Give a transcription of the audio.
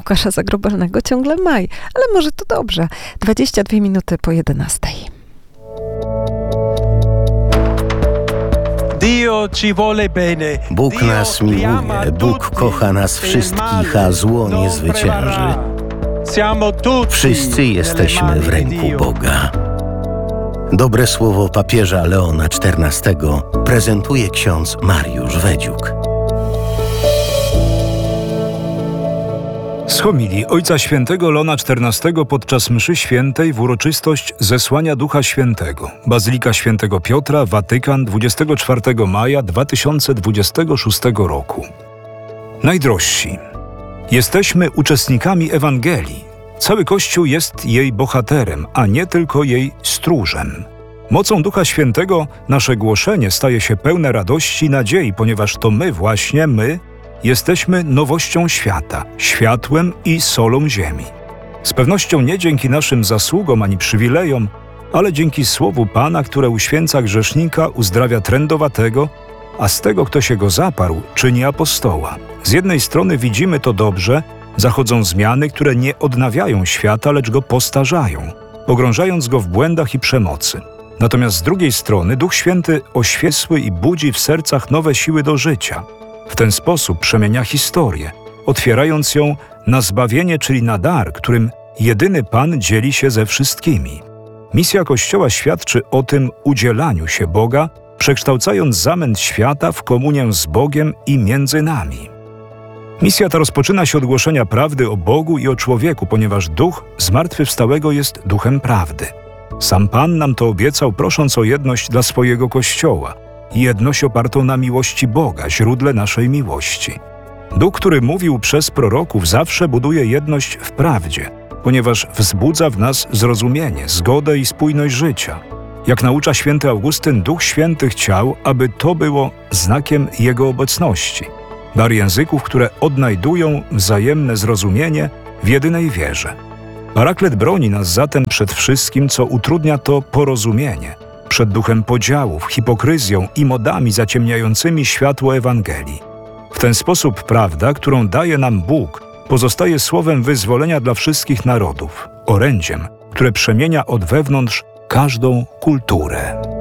Łukasza Zagrobalnego ciągle maj, ale może to dobrze. 22 minuty po 11. Bóg nas miłuje, Bóg kocha nas wszystkich, a zło nie zwycięży. Wszyscy jesteśmy w ręku Boga. Dobre słowo papieża Leona XIV prezentuje ksiądz Mariusz Wedziuk. Z homilii Ojca Świętego Leona XIV podczas mszy świętej w uroczystość zesłania Ducha Świętego. Bazylika Świętego Piotra, Watykan, 24 maja 2026 roku. Najdrożsi, jesteśmy uczestnikami Ewangelii. Cały Kościół jest jej bohaterem, a nie tylko jej stróżem. Mocą Ducha Świętego nasze głoszenie staje się pełne radości i nadziei, ponieważ to my jesteśmy nowością świata, światłem i solą ziemi. Z pewnością nie dzięki naszym zasługom ani przywilejom, ale dzięki słowu Pana, które uświęca grzesznika, uzdrawia trędowatego, a z tego, kto się go zaparł, czyni apostoła. Z jednej strony widzimy to dobrze, zachodzą zmiany, które nie odnawiają świata, lecz go postarzają, pogrążając go w błędach i przemocy. Natomiast z drugiej strony Duch Święty oświecły i budzi w sercach nowe siły do życia. W ten sposób przemienia historię, otwierając ją na zbawienie, czyli na dar, którym jedyny Pan dzieli się ze wszystkimi. Misja Kościoła świadczy o tym udzielaniu się Boga, przekształcając zamęt świata w komunię z Bogiem i między nami. Misja ta rozpoczyna się od głoszenia prawdy o Bogu i o człowieku, ponieważ Duch zmartwychwstałego jest Duchem prawdy. Sam Pan nam to obiecał, prosząc o jedność dla swojego Kościoła. Jedność opartą na miłości Boga, źródle naszej miłości. Duch, który mówił przez proroków, zawsze buduje jedność w prawdzie, ponieważ wzbudza w nas zrozumienie, zgodę i spójność życia. Jak naucza święty Augustyn, Duch Święty chciał, aby to było znakiem Jego obecności. Dar języków, które odnajdują wzajemne zrozumienie w jedynej wierze. Paraklet broni nas zatem przed wszystkim, co utrudnia to porozumienie, przed duchem podziałów, hipokryzją i modami zaciemniającymi światło Ewangelii. W ten sposób prawda, którą daje nam Bóg, pozostaje słowem wyzwolenia dla wszystkich narodów, orędziem, które przemienia od wewnątrz każdą kulturę.